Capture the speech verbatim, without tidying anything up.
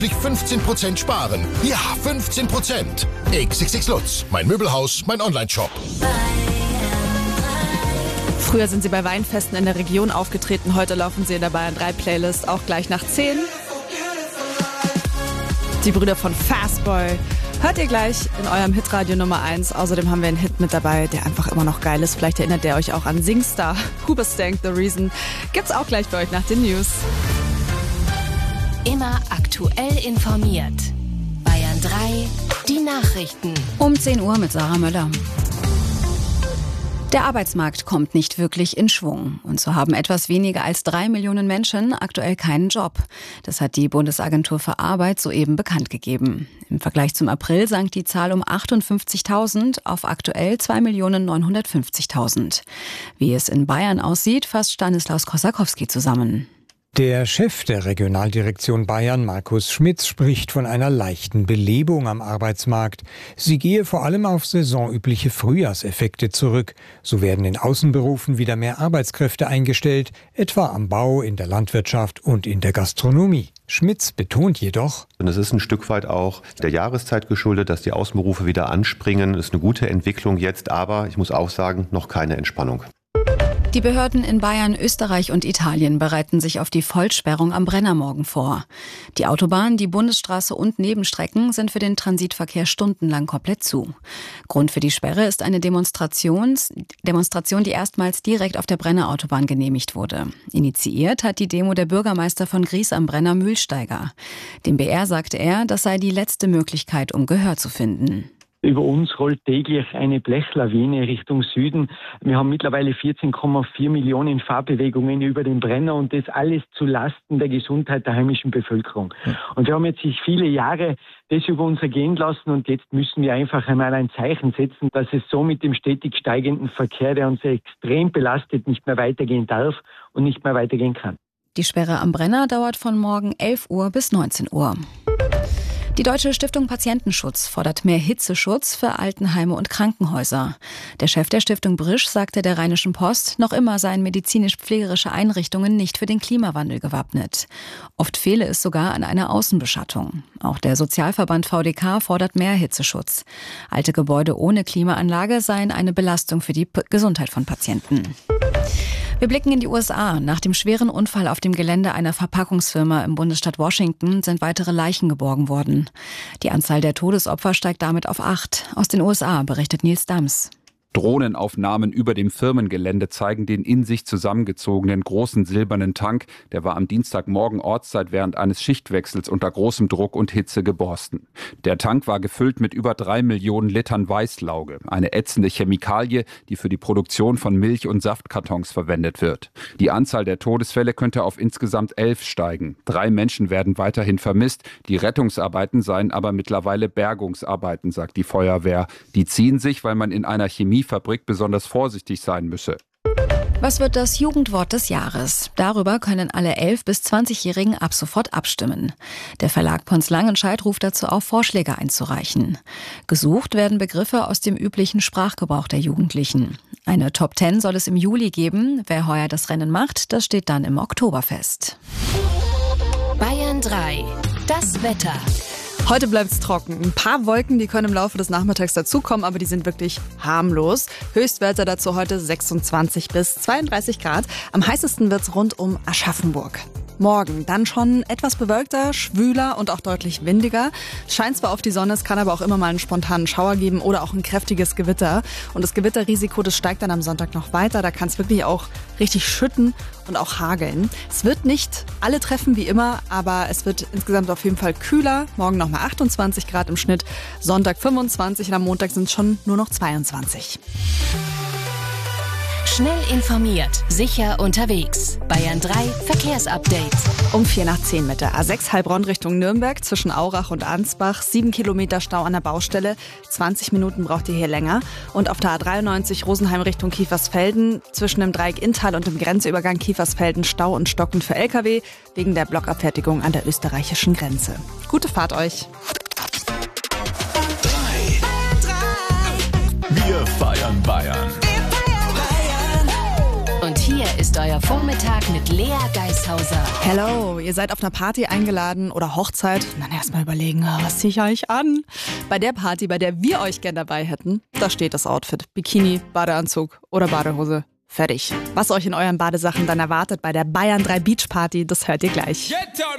fünfzehn Prozent sparen. Ja, fünfzehn Prozent. X X X Lutz, mein Möbelhaus, mein Onlineshop. Früher sind sie bei Weinfesten in der Region aufgetreten, heute laufen sie in der Bayern drei Playlist auch gleich nach zehn. Die Brüder von Fastboy hört ihr gleich in eurem Hitradio Nummer eins. Außerdem haben wir einen Hit mit dabei, der einfach immer noch geil ist. Vielleicht erinnert ihr euch auch an Singstar. Hoobastank, The Reason. Gibt's auch gleich bei euch nach den News. Immer aktuell informiert. Bayern drei, die Nachrichten. Um zehn Uhr mit Sarah Möller. Der Arbeitsmarkt kommt nicht wirklich in Schwung. Und so haben etwas weniger als drei Millionen Menschen aktuell keinen Job. Das hat die Bundesagentur für Arbeit soeben bekannt gegeben. Im Vergleich zum April sank die Zahl um achtundfünfzigtausend auf aktuell zwei Millionen neunhundertfünfzigtausend. Wie es in Bayern aussieht, fasst Stanislaus Kosakowski zusammen. Der Chef der Regionaldirektion Bayern, Markus Schmitz, spricht von einer leichten Belebung am Arbeitsmarkt. Sie gehe vor allem auf saisonübliche Frühjahrseffekte zurück. So werden in Außenberufen wieder mehr Arbeitskräfte eingestellt, etwa am Bau, in der Landwirtschaft und in der Gastronomie. Schmitz betont jedoch: Und es ist ein Stück weit auch der Jahreszeit geschuldet, dass die Außenberufe wieder anspringen. Das ist eine gute Entwicklung jetzt, aber ich muss auch sagen, noch keine Entspannung. Die Behörden in Bayern, Österreich und Italien bereiten sich auf die Vollsperrung am Brennermorgen vor. Die Autobahn, die Bundesstraße und Nebenstrecken sind für den Transitverkehr stundenlang komplett zu. Grund für die Sperre ist eine Demonstration, Demonstration, die erstmals direkt auf der Brennerautobahn genehmigt wurde. Initiiert hat die Demo der Bürgermeister von Gries am Brenner, Mühlsteiger. Dem B R sagte er, das sei die letzte Möglichkeit, um Gehör zu finden. Über uns rollt täglich eine Blechlawine Richtung Süden. Wir haben mittlerweile vierzehn Komma vier Millionen Fahrbewegungen über den Brenner und das alles zu Lasten der Gesundheit der heimischen Bevölkerung. Und wir haben jetzt sich viele Jahre das über uns ergehen lassen und jetzt müssen wir einfach einmal ein Zeichen setzen, dass es so mit dem stetig steigenden Verkehr, der uns extrem belastet, nicht mehr weitergehen darf und nicht mehr weitergehen kann. Die Sperre am Brenner dauert von morgen elf Uhr bis neunzehn Uhr. Die Deutsche Stiftung Patientenschutz fordert mehr Hitzeschutz für Altenheime und Krankenhäuser. Der Chef der Stiftung Brisch sagte der Rheinischen Post, noch immer seien medizinisch-pflegerische Einrichtungen nicht für den Klimawandel gewappnet. Oft fehle es sogar an einer Außenbeschattung. Auch der Sozialverband V D K fordert mehr Hitzeschutz. Alte Gebäude ohne Klimaanlage seien eine Belastung für die P- Gesundheit von Patienten. Wir blicken in die U S A. Nach dem schweren Unfall auf dem Gelände einer Verpackungsfirma im Bundesstaat Washington sind weitere Leichen geborgen worden. Die Anzahl der Todesopfer steigt damit auf acht. Aus den U S A berichtet Nils Dams. Drohnenaufnahmen über dem Firmengelände zeigen den in sich zusammengezogenen großen silbernen Tank. Der war am Dienstagmorgen Ortszeit während eines Schichtwechsels unter großem Druck und Hitze geborsten. Der Tank war gefüllt mit über drei Millionen Litern Weißlauge, eine ätzende Chemikalie, die für die Produktion von Milch- und Saftkartons verwendet wird. Die Anzahl der Todesfälle könnte auf insgesamt elf steigen. Drei Menschen werden weiterhin vermisst. Die Rettungsarbeiten seien aber mittlerweile Bergungsarbeiten, sagt die Feuerwehr. Die ziehen sich, weil man in einer Chemie Fabrik besonders vorsichtig sein müsse. Was wird das Jugendwort des Jahres? Darüber können alle elf- bis zwanzigjährigen ab sofort abstimmen. Der Verlag Pons Langenscheidt ruft dazu auf, Vorschläge einzureichen. Gesucht werden Begriffe aus dem üblichen Sprachgebrauch der Jugendlichen. Eine Top Ten soll es im Juli geben. Wer heuer das Rennen macht, das steht dann im Oktober fest. Bayern drei, das Wetter. Heute bleibt's trocken. Ein paar Wolken, die können im Laufe des Nachmittags dazukommen, aber die sind wirklich harmlos. Höchstwerte dazu heute sechsundzwanzig bis zweiunddreißig Grad. Am heißesten wird's rund um Aschaffenburg. Morgen dann schon etwas bewölkter, schwüler und auch deutlich windiger. Es scheint zwar auf die Sonne, es kann aber auch immer mal einen spontanen Schauer geben oder auch ein kräftiges Gewitter. Und das Gewitterrisiko, das steigt dann am Sonntag noch weiter. Da kann es wirklich auch richtig schütten und auch hageln. Es wird nicht alle treffen wie immer, aber es wird insgesamt auf jeden Fall kühler. Morgen nochmal achtundzwanzig Grad im Schnitt, Sonntag fünfundzwanzig und am Montag sind es schon nur noch zweiundzwanzig. Schnell informiert, sicher unterwegs. Bayern drei Verkehrsupdate. Um vier nach zehn mit der A sechs Heilbronn Richtung Nürnberg zwischen Aurach und Ansbach. Sieben Kilometer Stau an der Baustelle. zwanzig Minuten braucht ihr hier länger. Und auf der A dreiundneunzig Rosenheim Richtung Kiefersfelden zwischen dem Dreieck Inntal und dem Grenzübergang Kiefersfelden Stau und Stocken für L K W wegen der Blockabfertigung an der österreichischen Grenze. Gute Fahrt euch. Wir feiern Bayern. Und hier ist euer Vormittag mit Lea Geishauser. Hello, ihr seid auf einer Party eingeladen oder Hochzeit. Und dann erstmal überlegen, was ziehe ich eigentlich an? Bei der Party, bei der wir euch gern dabei hätten, da steht das Outfit. Bikini, Badeanzug oder Badehose. Fertig. Was euch in euren Badesachen dann erwartet bei der Bayern drei Beach Party, das hört ihr gleich.